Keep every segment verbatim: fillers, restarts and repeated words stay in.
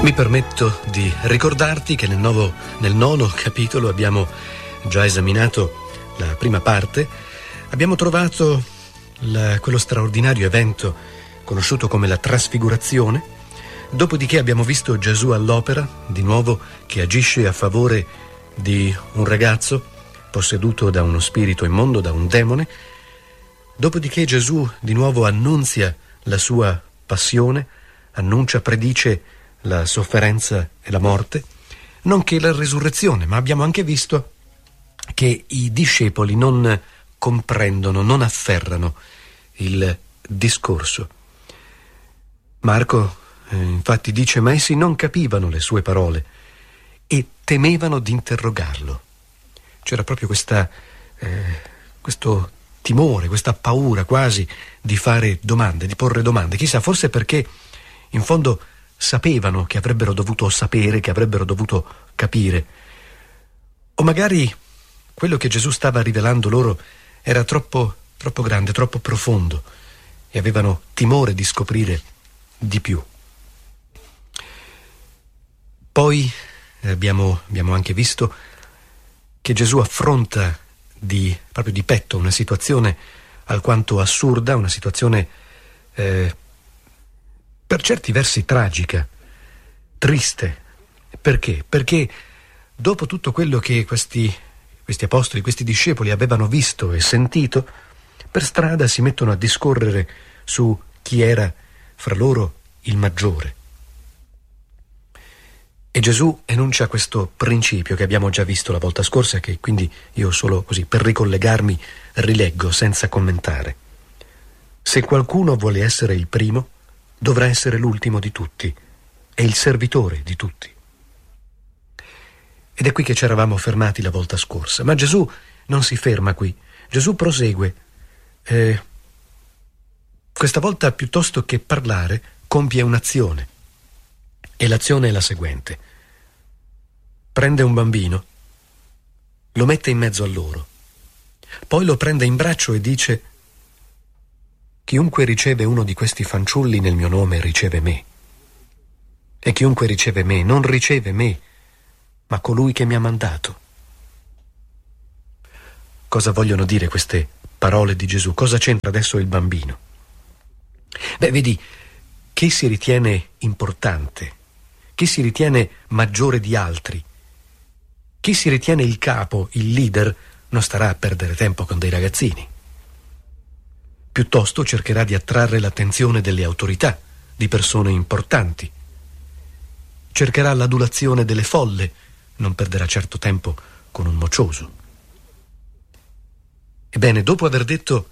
Mi permetto di ricordarti che nel, nuovo, nel nono capitolo abbiamo già esaminato la prima parte. Abbiamo trovato la, quello straordinario evento conosciuto come la trasfigurazione, dopodiché abbiamo visto Gesù all'opera, di nuovo, che agisce a favore di un ragazzo posseduto da uno spirito immondo, da un demone. Dopodiché Gesù di nuovo annunzia la sua passione, annuncia, predice la sofferenza e la morte, nonché la resurrezione, ma abbiamo anche visto che i discepoli non comprendono, non afferrano il discorso. Marco eh, infatti dice: ma essi non capivano le sue parole e temevano di interrogarlo. C'era proprio questa, eh, questo timore, questa paura quasi di fare domande, di porre domande. Chissà, forse perché in fondo sapevano che avrebbero dovuto sapere, che avrebbero dovuto capire. O magari quello che Gesù stava rivelando loro era troppo, troppo grande, troppo profondo, e avevano timore di scoprire di più. Poi abbiamo, abbiamo anche visto che Gesù affronta di, proprio di petto una situazione alquanto assurda, una situazione eh, per certi versi tragica, triste. Perché? Perché dopo tutto quello che questi, questi apostoli, questi discepoli avevano visto e sentito, per strada si mettono a discorrere su chi era fra loro il maggiore. E Gesù enuncia questo principio che abbiamo già visto la volta scorsa, che quindi io solo così per ricollegarmi rileggo senza commentare. Se qualcuno vuole essere il primo, dovrà essere l'ultimo di tutti e il servitore di tutti. Ed è qui che ci eravamo fermati la volta scorsa. Ma Gesù non si ferma qui. Gesù prosegue. Eh, questa volta, piuttosto che parlare, compie un'azione. E l'azione è la seguente. Prende un bambino, lo mette in mezzo a loro, poi lo prende in braccio e dice: chiunque riceve uno di questi fanciulli nel mio nome riceve me, e chiunque riceve me non riceve me, ma colui che mi ha mandato. Cosa vogliono dire queste parole di Gesù? Cosa c'entra adesso il bambino? Beh, vedi, chi si ritiene importante, chi si ritiene maggiore di altri, chi si ritiene il capo, il leader, non starà a perdere tempo con dei ragazzini. Piuttosto cercherà di attrarre l'attenzione delle autorità, di persone importanti. Cercherà l'adulazione delle folle, non perderà certo tempo con un moccioso. Ebbene, dopo aver detto: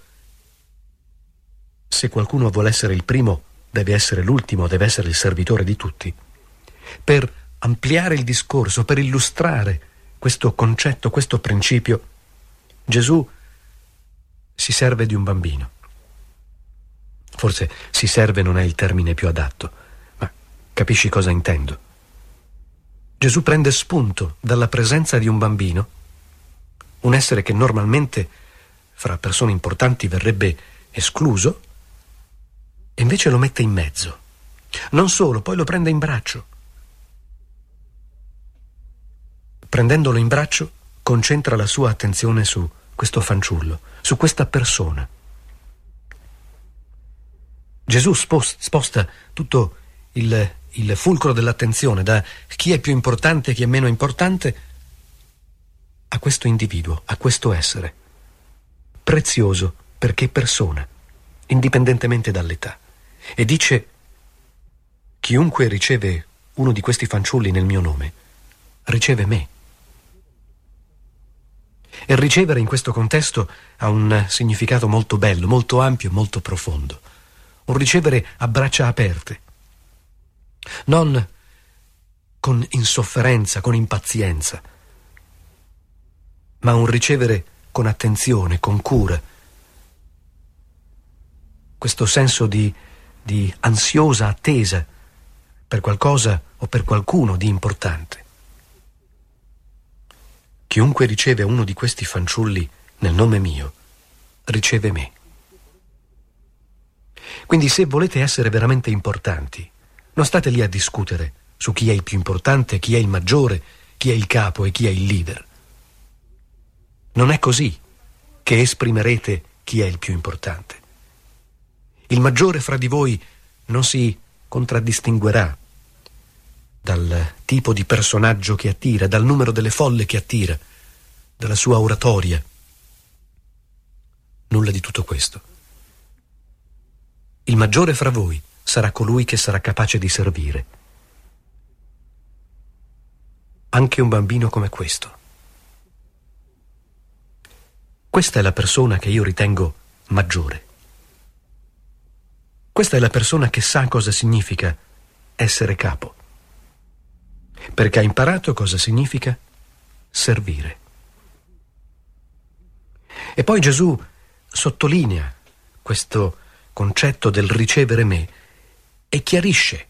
se qualcuno vuole essere il primo, deve essere l'ultimo, deve essere il servitore di tutti, per ampliare il discorso, per illustrare questo concetto, questo principio, Gesù si serve di un bambino. Forse si serve non è il termine più adatto, ma capisci cosa intendo. Gesù prende spunto dalla presenza di un bambino, un essere che normalmente fra persone importanti verrebbe escluso, e invece lo mette in mezzo. Non solo, poi lo prende in braccio. Prendendolo in braccio, concentra la sua attenzione su questo fanciullo, su questa persona. Gesù sposta tutto il, il fulcro dell'attenzione da chi è più importante e chi è meno importante a questo individuo, a questo essere, prezioso perché persona, indipendentemente dall'età. E dice: chiunque riceve uno di questi fanciulli nel mio nome, riceve me. E ricevere in questo contesto ha un significato molto bello, molto ampio e molto profondo. Un ricevere a braccia aperte, non con insofferenza, con impazienza, ma un ricevere con attenzione, con cura. Questo senso di, di ansiosa attesa per qualcosa o per qualcuno di importante. Chiunque riceve uno di questi fanciulli nel nome mio, riceve me. Quindi se volete essere veramente importanti, non state lì a discutere su chi è il più importante, chi è il maggiore, chi è il capo e chi è il leader. Non è così che esprimerete chi è il più importante. Il maggiore fra di voi non si contraddistinguerà dal tipo di personaggio che attira, dal numero delle folle che attira, dalla sua oratoria. Nulla di tutto questo. Il maggiore fra voi sarà colui che sarà capace di servire. Anche un bambino come questo. Questa è la persona che io ritengo maggiore. Questa è la persona che sa cosa significa essere capo, perché ha imparato cosa significa servire. E poi Gesù sottolinea questo concetto del ricevere me e chiarisce: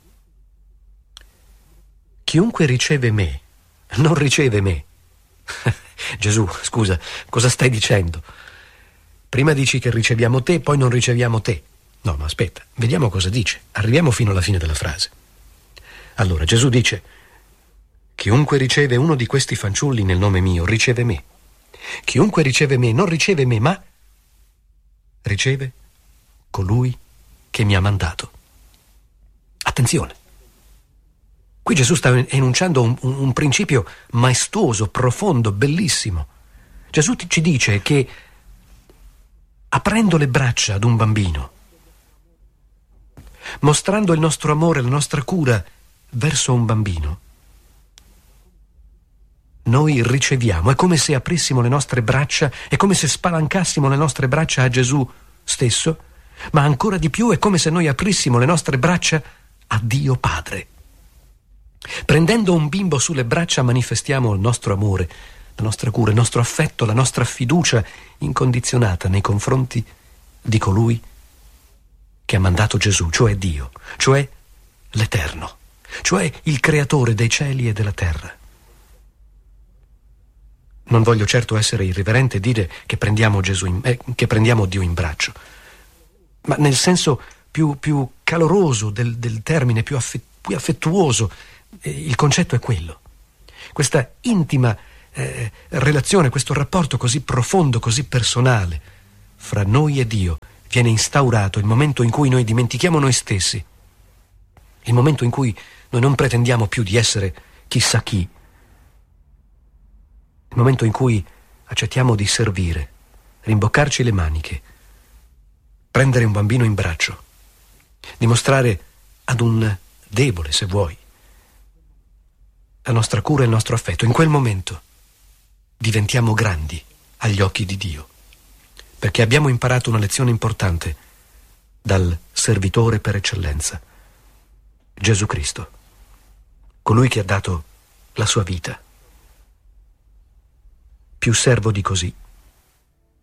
chiunque riceve me non riceve me. Gesù, scusa, cosa stai dicendo? Prima dici che riceviamo te, poi non riceviamo te. No, ma aspetta, vediamo cosa dice. Arriviamo fino alla fine della frase. Allora, Gesù dice: chiunque riceve uno di questi fanciulli nel nome mio, riceve me. Chiunque riceve me non riceve me, ma riceve colui che mi ha mandato. Attenzione. Qui Gesù sta enunciando un, un, un principio maestoso, profondo, bellissimo. Gesù ci dice che aprendo le braccia ad un bambino, mostrando il nostro amore, la nostra cura verso un bambino, noi riceviamo. È come se aprissimo le nostre braccia, è come se spalancassimo le nostre braccia a Gesù stesso, ma ancora di più è come se noi aprissimo le nostre braccia a Dio Padre. Prendendo un bimbo sulle braccia manifestiamo il nostro amore, la nostra cura, il nostro affetto, la nostra fiducia incondizionata nei confronti di colui che ha mandato Gesù, cioè Dio, cioè l'Eterno, cioè il Creatore dei cieli e della terra. Non voglio certo essere irriverente e dire che prendiamo Gesù in, eh, che prendiamo Dio in braccio, ma nel senso più, più caloroso del, del termine, più, affet, più affettuoso. Eh, il concetto è quello. Questa intima eh, relazione, questo rapporto così profondo, così personale fra noi e Dio viene instaurato il momento in cui noi dimentichiamo noi stessi, il momento in cui noi non pretendiamo più di essere chissà chi, il momento in cui accettiamo di servire, rimboccarci le maniche, prendere un bambino in braccio, dimostrare ad un debole, se vuoi, la nostra cura e il nostro affetto. In quel momento diventiamo grandi agli occhi di Dio, perché abbiamo imparato una lezione importante dal servitore per eccellenza, Gesù Cristo, colui che ha dato la sua vita. Più servo di così